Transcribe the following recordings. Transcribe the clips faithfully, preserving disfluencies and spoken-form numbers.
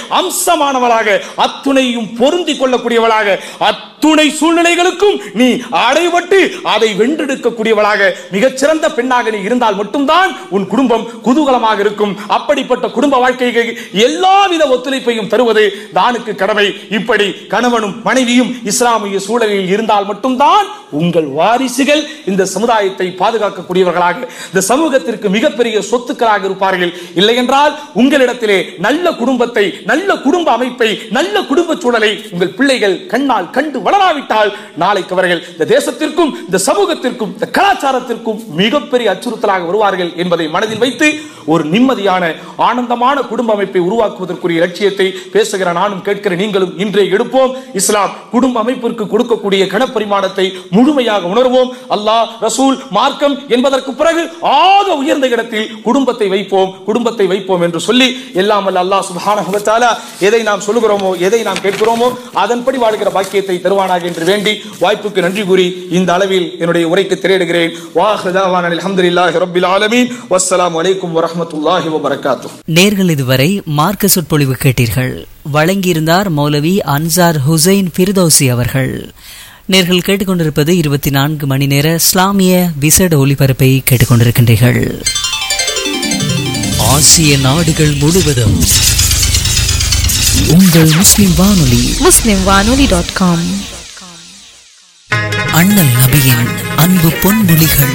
அம்சமானவளாக, அத்துணையும் பொருந்தி கொள்ளக்கூடியவளாக, அத்துணை சூழ்நிலைகளுக்கும் நீ அடைபட்டு அதை வென்றெடுக்கக்கூடியவளாக மிகச்சிறந்த பெண்ணாக நீ இருந்தால் மட்டும்தான் உன் குடும்பம் குதூகலமாக இருக்கும். அப்படிப்பட்ட குடும்ப வாழ்க்கைக்கு எல்லாவித ஒத்துழைப்பையும் தருவது தானுக்கு கடமை. இப்படி கணவனும் மனைவியும் இஸ்லாமிய சூழலில் இருந்தால் மட்டும்தான் உங்கள் வாரிசுகள் இந்த சமுதாயத்தை பாதுகாக்கக்கூடியவர்களாக, இந்த சமூகத்திற்கு மிகப்பெரிய சொத்துக்களாக இருப்பார்கள். இல்லை என்றால் உங்களிடத்திலே நல்ல குடும்பத்தை, நல்ல குடும்ப அமைப்பை, நல்ல குடும்ப சூழலை உங்கள் பிள்ளைகள் கண்ணால் கண்டு வளராவிட்டால் நாளைக்கு அவர்கள் இந்த தேசத்திற்கும் இந்த சமூகத்திற்கும் இந்த கலாச்சாரத்திற்கும் மிகப்பெரிய அச்சுறுத்தலாக வருவார்கள் என்பதை மனதில் வைத்து ஒரு நிம்மதியான ஆனந்தமான குடும்ப அமைப்பை உருவாக்குவதற்குரிய லட்சியத்தை பேசுகிற நானும் கேட்கிற நீங்களும் இன்றே எடுப்போம். இஸ்லாம் குடும்ப அமைப்பிற்கு கொடுக்கக்கூடிய கணப்பரிமாணத்தை முழுமையாக உணர்வோம். அல்லாஹ், ரசூல், மார்க்கம் என்பதற்கு பிறகு ஆக உயர்ந்த இடத்தில் குடும்பத்தை வைப்போம், குடும்பத்தை வைப்போம் என்று சொல்லி எல்லாம் வல்ல அல்லாஹ் சுப்ஹானஹு வ தஆலா எதை நாம் சொல்கிறோமோ, எதை நாம் கேட்கிறோமோ அதன்படி வாழ்கிற பாக்கியத்தை தருவானாக என்று வேண்டி வாய்ப்புக்கு நன்றி கூறி இந்த அளவில் என்னுடைய உரைக்கு திரையிடுகிறேன். வாஹிரு தஅவானா அல்ஹம்துலில்லாஹி ரப்பில் ஆலமீன். வஸ்ஸலாமு அலைக்கும் வரஹ்மத்துல்லாஹி வ பரக்காத்துஹு. நேர்கள் இதுவரை மார்க்க சொற்பொழிவு கேட்டீர்கள். வழங்கியிருந்தார் மௌலவி அன்சார் ஹுசைன் ஃபிர்தௌசி அவர்கள். நேர்கள் கேட்டுக்கொண்டிருப்பது இருபத்தி நான்கு மணி நேர இஸ்லாமிய விசேட ஒலிபரப்பை கேட்டுக்கொண்டிருக்கின்றீர்கள். ஆசிய நாடுகள் முழுவதும் உங்கள் முஸ்லிம் வானொலி முஸ்லிம் வானொலி டாட் காம். அண்ணல் நபியின் அன்பு பொன்மொழிகள்.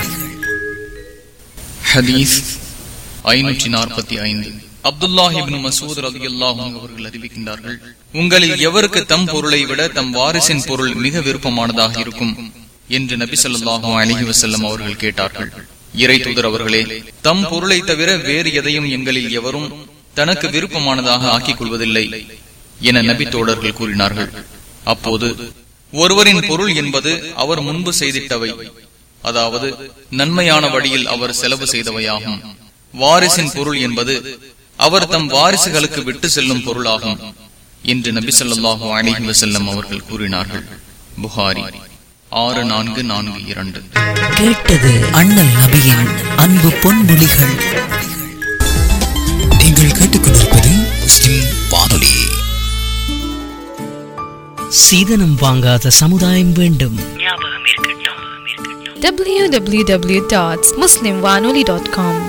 ஹதீஸ் ஐநூற்றி நாற்பத்தி ஐந்து. அப்துல்லாஹ் இப்னு மஸ்ஊத் ரலியல்லாஹு அன்ஹு அவர்கள் அறிவிக்கின்றார்கள், உங்களில் எவருக்கு தம் பொருளை விட தம் வாரிசின் பொருள் மிக விருப்பமானதாக இருக்கும் என்று நபி ஸல்லல்லாஹு அலைஹி வஸல்லம் அவர்கள் கேட்டார்கள். இறை தூதர் அவர்களே, தம் பொருளை தவிர வேறு எதையும் எங்களில் எவரும் தனக்கு விருப்பமானதாக ஆக்கிக் கொள்வதில்லை என நபி தோழர்கள் கூறினார்கள். அப்போது, ஒருவரின் பொருள் என்பது அவர் முன்பு செய்திட்டவை, அதாவது நன்மையான வழியில் அவர் செலவு செய்தவையாகும். வாரிசின் பொருள் என்பது அவர் தம் வாரிசுகளுக்கு விட்டு செல்லும் பொருளாகும் என்று நபி ஸல்லல்லாஹு அலைஹி வஸல்லம் அவர்கள் கூறினார்கள். புகாரி ஆறு நான்கு நான்கு இரண்டு. கேட்டது அண்ணல் நபியின் அன்பு பொன்மொழிகள். நீங்கள் கேட்டுக்கொண்டிருப்பது முஸ்லிம் வானொலி. சீதனம் வாங்காத சமுதாயம் வேண்டும். டபிள்யூ டபிள்யூ டபிள்யூ டாட் முஸ்லிம் வானொலி டாட் காம்.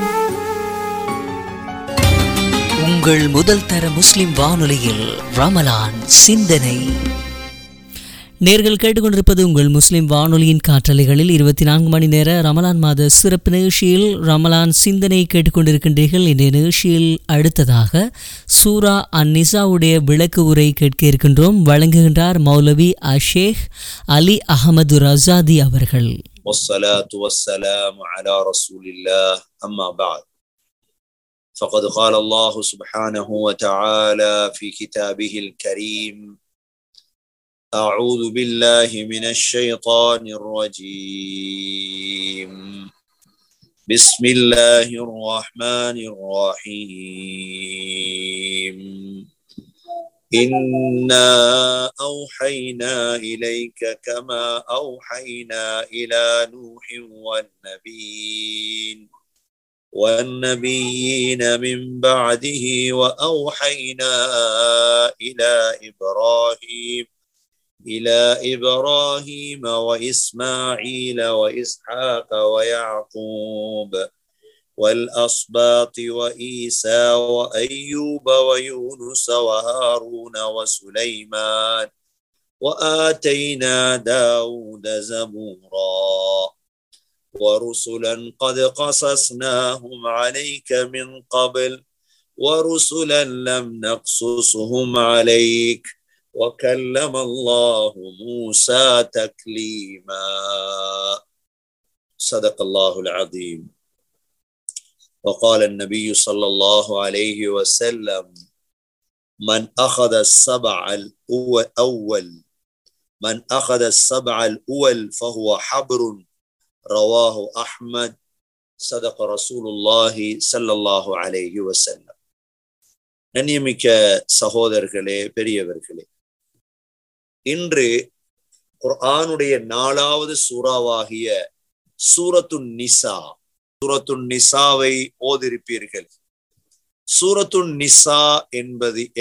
உங்கள் முதல் தர முஸ்லிம் வானொலியில் ரமலான் சிந்தனை. நேர்கள் கேட்டுக்கொண்டிருப்பது உங்கள் முஸ்லிம் வானொலியின் காற்றலைகளில் இருபத்தி நான்கு மணி நேர ரமலான் மாத சிறப்பு நிகழ்ச்சியில் ரமலான் சிந்தனை கேட்டுக்கொண்டிருக்கின்றீர்கள். இந்த நிகழ்ச்சியில் அடுத்ததாக சூரா அன்-நிசாவுடைய விளக்கு உரை கேட்க இருக்கின்றோம். வழங்குகின்றார் மௌலவி அஷேக் அலி அஹமது ரசாதி அவர்கள். والصلاة والسلام على رسول الله أما بعد فقد قال الله سبحانه وتعالى في كتابه الكريم أعوذ بالله من الشيطان الرجيم بسم الله الرحمن الرحيم إنا أوحينا إليك كما أوحينا إلى نوح والنبيين والنبيين من بعده وأوحينا إلى إبراهيم إلى إبراهيم وإسماعيل وإسحاق ويعقوب والأصباط وإيسى وأيوب ويونس وهارون وسليمان وآتينا داود زبورا ورسلا قد قصصناهم عليك من قبل ورسلا لم نقصصهم عليك وكلم الله موسى تكليما صدق الله العظيم. وقال النبي صلى الله عليه وسلم من أخذ السبع الأول من أخذ السبع الأول فهو حبر رواه أحمد صدق رسول الله صلى الله عليه وسلم. நன்னியமிக்க சகோதரர்களே, பெரியவர்களே, இன்று குர்ஆனுடைய நாலாவது சூறாவாகிய சூரத்துன் நிசா சூரத்துன் நிசாவை ஓதிருப்பீர்கள். சூரத்துன் நிசா என்பது